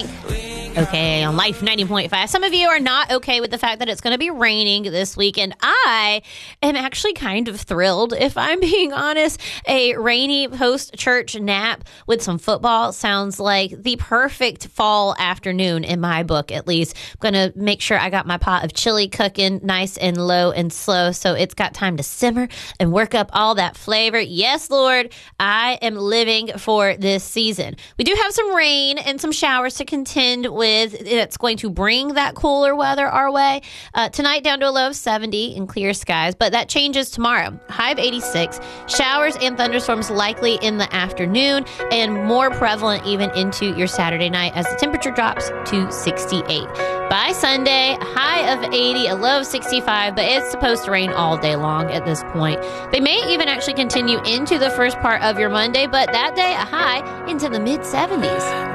think? Okay, on Life 90.5. Some of you are not okay with the fact that it's going to be raining this weekend. I am actually kind of thrilled, if I'm being honest. A rainy post-church nap with some football sounds like the perfect fall afternoon in my book, at least. I'm going to make sure I got my pot of chili cooking nice and low and slow so it's got time to simmer and work up all that flavor. Yes, Lord, I am living for this season. We do have some rain and some showers to contend with. It's going to bring that cooler weather our way. Tonight down to a low of 70 in clear skies, but that changes tomorrow. High of 86. Showers and thunderstorms likely in the afternoon and more prevalent even into your Saturday night as the temperature drops to 68. By Sunday, a high of 80, a low of 65, but it's supposed to rain all day long at this point. They may even actually continue into the first part of your Monday, but that day, a high into the mid-70s.